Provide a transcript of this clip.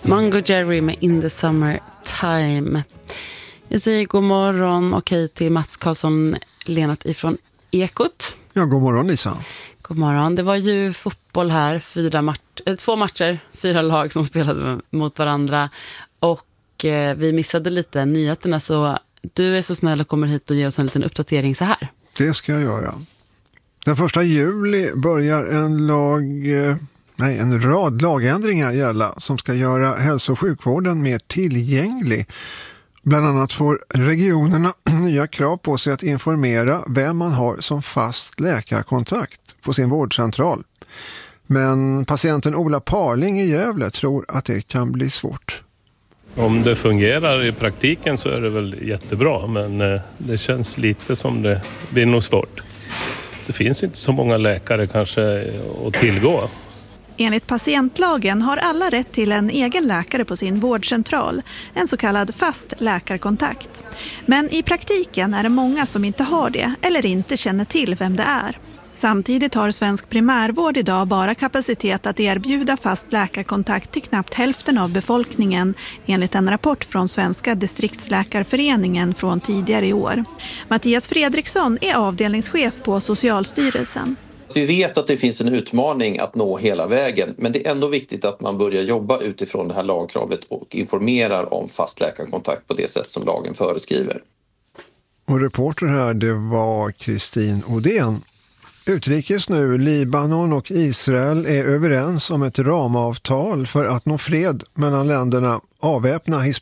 Mango Jerry med In the Summer Time. Jag säger god morgon och hej till Mats Karlsson Lenart ifrån Ekot. Ja, god morgon Lisa. God morgon. Det var ju fotboll här, 2 matcher, 4 lag som spelade mot varandra. Och vi missade lite nyheterna, så du är så snäll och kommer hit och ger oss en liten uppdatering så här. Det ska jag göra. Den 1 juli börjar en rad lagändringar gälla som ska göra hälso- och sjukvården mer tillgänglig. Bland annat får regionerna nya krav på sig att informera vem man har som fast läkarkontakt på sin vårdcentral. Men patienten Ola Parling i Gävle tror att det kan bli svårt. Om det fungerar i praktiken så är det väl jättebra, men det känns lite som det blir nog svårt. Det finns inte så många läkare kanske att tillgå. Enligt patientlagen har alla rätt till en egen läkare på sin vårdcentral, en så kallad fast läkarkontakt. Men i praktiken är det många som inte har det eller inte känner till vem det är. Samtidigt har svensk primärvård idag bara kapacitet att erbjuda fast läkarkontakt till knappt hälften av befolkningen, enligt en rapport från Svenska distriktsläkarföreningen från tidigare i år. Mattias Fredriksson är avdelningschef på Socialstyrelsen. Vi vet att det finns en utmaning att nå hela vägen, men det är ändå viktigt att man börjar jobba utifrån det här lagkravet och informerar om fast läkarkontakt på det sätt som lagen föreskriver. Och reporter här, det var Kristin Odén. Utrikes nu, Libanon och Israel är överens om ett ramavtal för att nå fred mellan länderna, avväpna